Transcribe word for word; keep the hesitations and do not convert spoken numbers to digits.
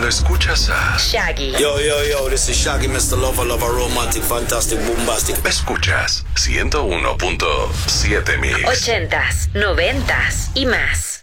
cuando escuchas a Shaggy. Yo, yo, yo, this is Shaggy, mister Lover, Lover, Romantic, Fantastic, Bombastic. escuchas ciento uno punto siete Mix. Ochentas, noventas y más.